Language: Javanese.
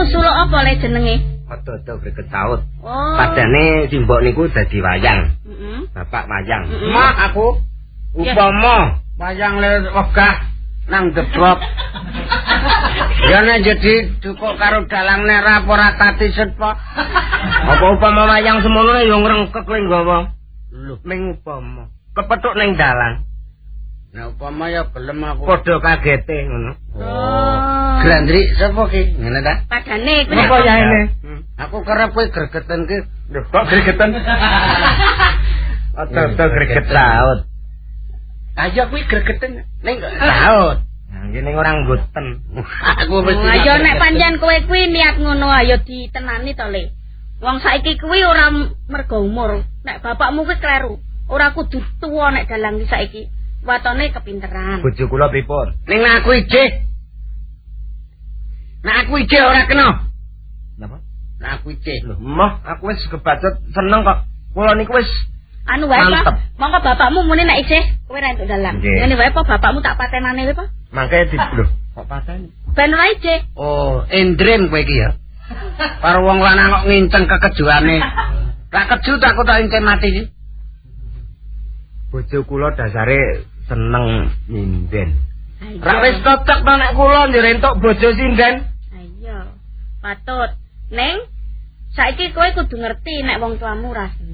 suluk apa le jenenge? Odo-odo greget saut. Oh. Padane simbok niku dadi wayang. Bapak wayang. Mak aku upama wayang le wegah nang deblok. Ya nek jadi cukup karo dalang nek ra ora tati sepa. Apa upama wayang semono ya ngrengkek le nggawa. Lho, ning upama kepethuk ning dalang. Nek upama ya gelem aku. Padha kagete ngono. Oh. Glandri sapa ki? Ngene ta? Padane Apa ya ini? Aku kerep kowe gregeten ki. Lho, kok gregeten? Oto-oto greget saut. Ayo kuwi gregeten ning saut. Nggih ning ora nggoten. Aku mesti. Ayo nek pancen kowe kuwi niat ngono ayo ditenani to, Le. Wong saiki kuwi ora mergo umur. Nek bapakmu kuwi kleru. Ora kudu tuwa nek dalang saiki. Watone kepinteran. Bojo kula pripun? Ning aku ijih. Nek aku ijih ora kena. Napa? Nek aku ijih lho. Moh, aku wis kebacet seneng kok. Kula niku wis anu wae Pak. Monggo bapakmu muni nek isih kowe ra entuk dalang. Ngene wae apa bapakmu tak patenane wae, Pak? Mangke lho, kok pateni? Ben ora isih. Oh, endrem kowe iki ya. Karo wong lanang kok nginceng kekejuane. Ra keju tak kok tak encen mati iki. Bojo kula dasare seneng nyinden. Ra wis cocok to nek kula njenentuk bojo sinden. Ayo, patut. Neng, saiki kowe kudu ngerti nek wong tuamu ora seneng.